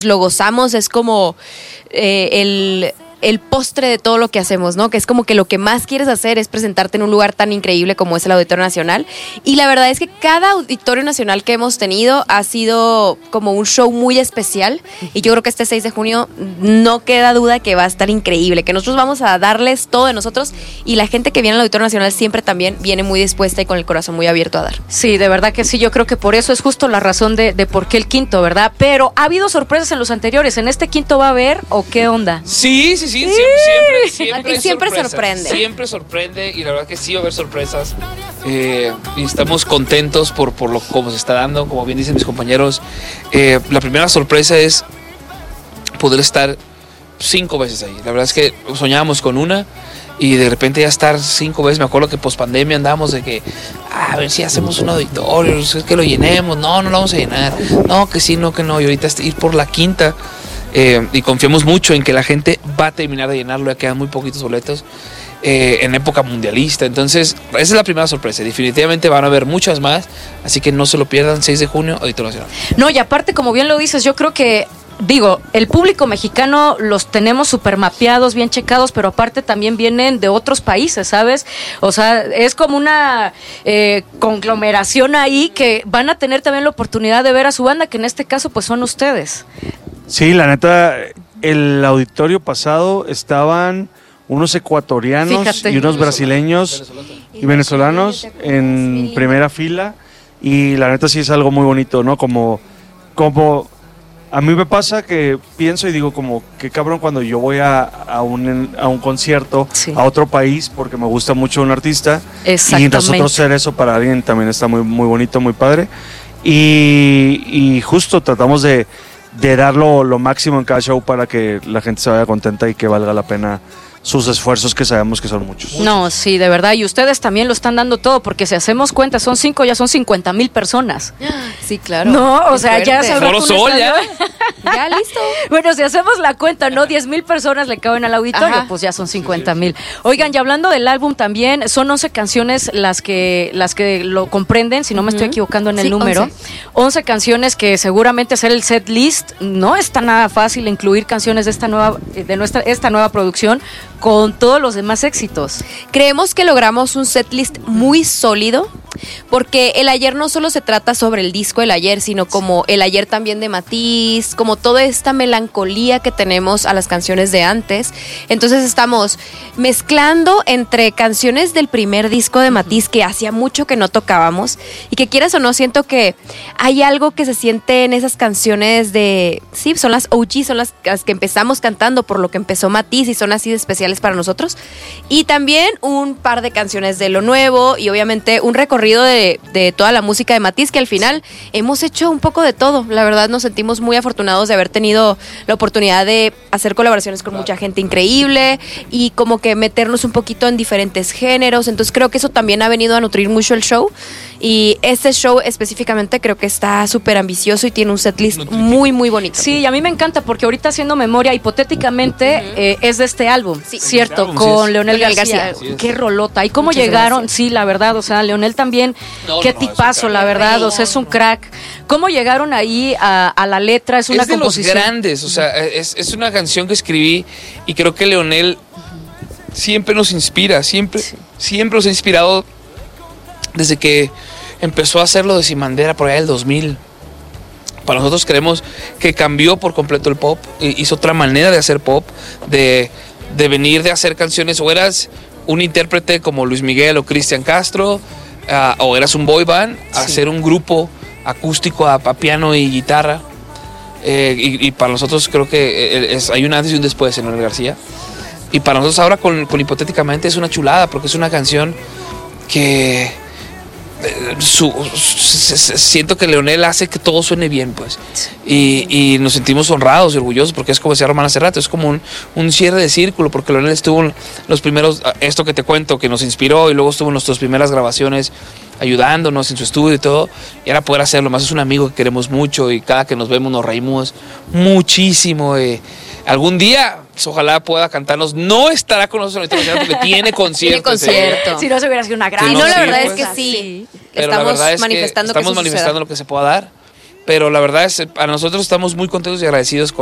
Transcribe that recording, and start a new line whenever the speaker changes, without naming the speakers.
lo gozamos, es como el postre de todo lo que hacemos, ¿no? Que es como que lo que más quieres hacer es presentarte en un lugar tan increíble como es el Auditorio Nacional. Y la verdad es que cada Auditorio Nacional que hemos tenido ha sido como un show muy especial. Y yo creo que este 6 de junio no queda duda que va a estar increíble, que nosotros vamos a darles todo de nosotros y la gente que viene al Auditorio Nacional siempre también viene muy dispuesta y con el corazón muy abierto a dar.
Sí, de verdad que sí, yo creo que por eso es justo la razón de por qué el quinto, ¿verdad? Pero ha habido sorpresas en los anteriores, ¿en este quinto va a haber o qué onda?
Sí, siempre
sorprende.
Siempre sorprende y la verdad que sí va a haber sorpresas. Y estamos contentos por cómo se está dando, como bien dicen mis compañeros. La primera sorpresa es poder estar 5 veces ahí. La verdad es que soñábamos con una y de repente ya estar 5 veces. Me acuerdo que post pandemia andábamos de que a ver si hacemos un auditorio, es que lo llenemos. No lo vamos a llenar. No, que sí, no, que no. Y ahorita ir por la quinta. Y confiamos mucho en que la gente va a terminar de llenarlo, ya quedan muy poquitos boletos en época mundialista. Entonces, esa es la primera sorpresa. Definitivamente van a haber muchas más, así que no se lo pierdan. 6 de junio, Auditorio Nacional.
No, y aparte, como bien lo dices, yo creo que el público mexicano los tenemos súper mapeados, bien checados, pero aparte también vienen de otros países, ¿sabes? O sea, es como una conglomeración ahí que van a tener también la oportunidad de ver a su banda, que en este caso pues son ustedes.
Sí, la neta, el auditorio pasado estaban unos ecuatorianos, fíjate, y unos brasileños y venezolanos en primera fila, y la neta sí es algo muy bonito, ¿no? Como a mí me pasa que pienso y digo como, qué cabrón cuando yo voy a un concierto, sí, a otro país, porque me gusta mucho un artista, y nosotros hacer eso para alguien también está muy, muy bonito, muy padre, y justo tratamos de dar lo máximo en cada show para que la gente se vaya contenta y que valga la pena sus esfuerzos, que sabemos que son muchos.
No, sí, de verdad, y ustedes también lo están dando todo, porque si hacemos cuenta, son 5, ya son 50,000 personas.
Sí, claro.
No, o sea, ya se
ya listo.
Bueno, si hacemos la cuenta, ¿no? 10,000 personas le caben al auditorio, ajá, pues ya son 50,000. Oigan, y hablando del álbum también, son 11 canciones las que lo comprenden, si no me estoy equivocando en el número. 11 canciones que seguramente hacer el set list no está nada fácil, incluir canciones de esta nueva producción con todos los demás éxitos.
Creemos que logramos un setlist muy sólido, porque el ayer no solo se trata sobre el disco El Ayer, sino como el ayer también de Matiz, como toda esta melancolía que tenemos a las canciones de antes. Entonces estamos mezclando entre canciones del primer disco de Matiz, que hacía mucho que no tocábamos, y que quieras o no, siento que hay algo que se siente en esas canciones sí, son las OG, son las que empezamos cantando por lo que empezó Matiz, y son así de especiales para nosotros. Y también un par de canciones de lo nuevo, y obviamente un recorrido de toda la música de Matiz, que al final hemos hecho un poco de todo. La verdad nos sentimos muy afortunados de haber tenido la oportunidad de hacer colaboraciones con mucha gente increíble y como que meternos un poquito en diferentes géneros. Entonces creo que eso también ha venido a nutrir mucho el show, y este show específicamente creo que está súper ambicioso y tiene un setlist muy, muy bonito.
Sí, y a mí me encanta porque ahorita, haciendo memoria, hipotéticamente es de este álbum, sí, ¿cierto?
Álbum,
con
sí,
Leonel García. Qué rolota. ¿Y cómo muchas llegaron? Gracias. Sí, la verdad, o sea, Leonel también, qué tipazo, la verdad, o sea, es un crack. ¿Cómo llegaron ahí a la letra? Es una composición.
De los grandes, o sea, es una canción que escribí y creo que Leonel siempre nos inspira, siempre nos ha inspirado desde que empezó a hacerlo de Sin Bandera por allá del 2000. Para nosotros creemos que cambió por completo el pop, hizo otra manera de hacer pop, de venir de hacer canciones, o eras un intérprete como Luis Miguel o Cristian Castro, o eras un boy band, a hacer un grupo acústico a piano y guitarra. Y para nosotros creo que hay un antes y un después en Leonel García. Y para nosotros ahora con Hipotéticamente es una chulada, porque es una canción que siento que Leonel hace que todo suene bien, pues, y nos sentimos honrados y orgullosos, porque es como decía Román hace rato, es como un cierre de círculo, porque Leonel estuvo en los primeros, esto que te cuento, que nos inspiró, y luego estuvo en nuestras primeras grabaciones ayudándonos en su estudio y todo, y ahora poder hacerlo más. Es un amigo que queremos mucho, y cada que nos vemos nos reímos muchísimo. Algún día, pues, ojalá pueda cantarnos. No estará con nosotros en el porque tiene concierto.
Si no, se hubiera sido una gran.
Sí, no, la verdad es
pues,
que sí.
Pero
Estamos
la verdad es
manifestando
que estamos manifestando lo que se pueda dar. pero la verdad es, a nosotros estamos muy contentos y agradecidos